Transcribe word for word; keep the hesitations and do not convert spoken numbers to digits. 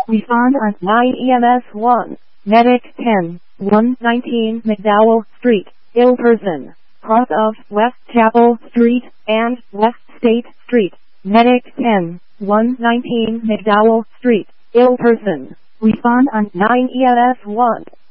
Respond on nine E M S one. Medic ten, one nineteen McDowell Street, ill person, cross of West Chapel Street and West State Street. Medic ten, one nineteen McDowell Street, ill person. Respond on nine E M S one.